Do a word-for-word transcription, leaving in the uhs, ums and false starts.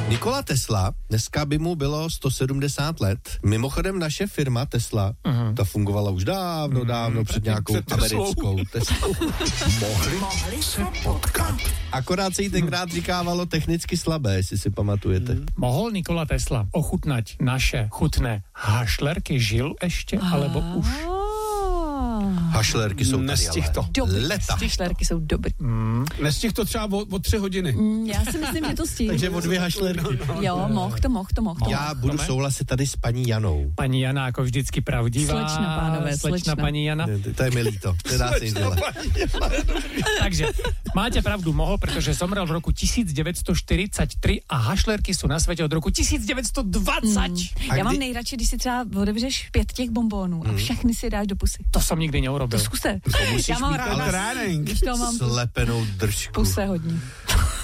Nikola Tesla, dneska by mu bylo sto sedmdesát let. Mimochodem naše firma Tesla, uh-huh. ta fungovala už dávno, dávno uh-huh. před nějakou před americkou Teslou. Mohli, Mohli se potkat. Akorát se jí tenkrát říkávalo technicky slabé, jestli si pamatujete. Hmm. Mohl Nikola Tesla ochutnať naše chutné hašlerky, žil ještě, alebo už? Hašlerky jsou tady, ale leta. Hašlerky jsou dobrý. Mm. Nestih to třeba o, o tři hodiny. Mm, já si myslím, že to stihne. Takže o dvě hašlerky. No, no, jo, moh to, moh to, moh to. Já budu souhlasit tady s paní Janou. Paní Jana jako vždycky pravdivá. Slečna, pánové, slečna. Slečna paní Jana. To, to je mi líto. Nedá se jim dělat. Takže máte pravdu, mohl, protože zomrel v roku devätnásťstoštyridsaťtri a hašlerky jsou na světě od roku devätnásťstodvadsať. Mm. Já mám kdy... nejradši, když si třeba otevřeš pět těch bonbónů a všechny si dáš do pusy. To jsem nikdy neurobil. To zkuste. To Já mám ráda, trénink. když to mám slepenou držku. Puse hodně.